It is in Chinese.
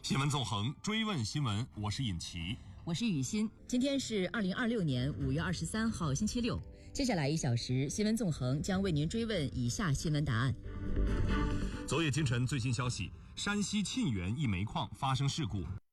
新闻纵横，追问新闻，我是尹奇， 我是雨欣。今天是2026年5月23号，星期六。接下来1小时，新闻纵横将为您追问以下新闻答案。 昨夜今晨最新消息，山西沁源一煤矿发生事故，